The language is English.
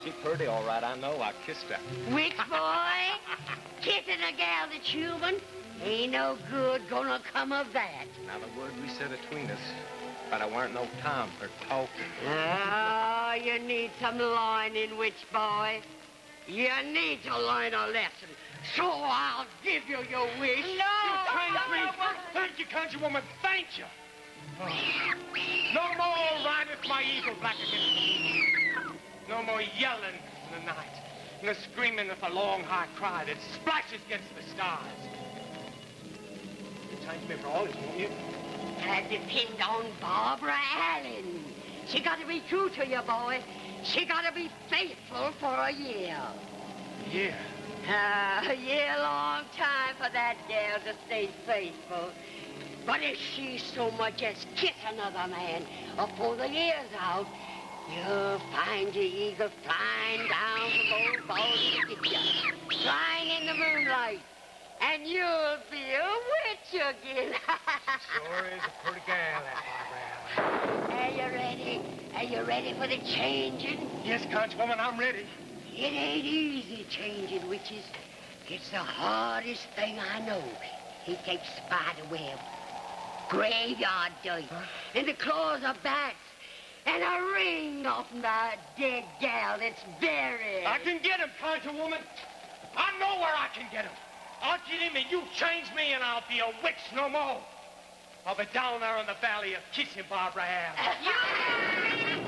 She pretty, all right, I know. I kissed her. Witch boy, kissing a gal that's human ain't no good gonna come of that. Now, the word we said between us, but I weren't no time for talking. Oh, you need some learning, witch boy. You need to learn a lesson. So I'll give you your wish. You changed me. Thank you, country woman. Thank you. Oh. No more rideth my eagle back against the moon. No more yelling in the night. No screaming with a long, high cry that splashes against the stars. You changed me for always, won't you? That depends on Barbara Allen. She got to be true to you, boy. She got to be faithful for a year. Yeah. A year-long time for that gal to stay faithful. But if she so much as kiss another man before the year's out, you'll find your eagle flying down from old Baldy to get you, flying in the moonlight, and you'll be a witch again. Sure is a pretty gal, that Barbara Allen. Are you ready? Are you ready for the changing? Yes, country woman, I'm ready. It ain't easy changing witches. It's the hardest thing I know. He takes spider web, graveyard dirt, and the claws of bats, and a ring off the dead gal that's buried. I can get him, country woman. I know where I can get him. I'll get him and you change me and I'll be a witch no more. I'll be down there in the valley of kissing Barbara Allen.